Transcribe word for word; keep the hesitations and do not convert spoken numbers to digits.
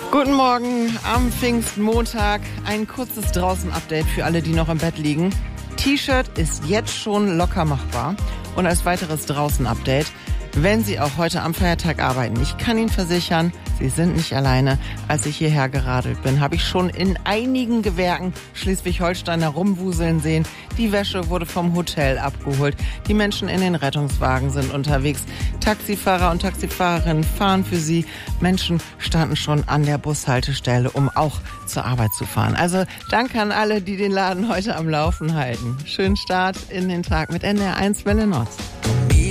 Guten Morgen am Pfingstmontag. Ein kurzes Draußen-Update für alle, die noch im Bett liegen. T-Shirt ist jetzt schon locker machbar. Und als weiteres Draußen-Update, wenn Sie auch heute am Feiertag arbeiten, ich kann Ihnen versichern, Sie sind nicht alleine. Als ich hierher geradelt bin, habe ich schon in einigen Gewerken Schleswig-Holstein herumwuseln sehen. Die Wäsche wurde vom Hotel abgeholt. Die Menschen in den Rettungswagen sind unterwegs. Taxifahrer und Taxifahrerinnen fahren für sie. Menschen standen schon an der Bushaltestelle, um auch zur Arbeit zu fahren. Also danke an alle, die den Laden heute am Laufen halten. Schönen Start in den Tag mit N D R eins Welle Nord.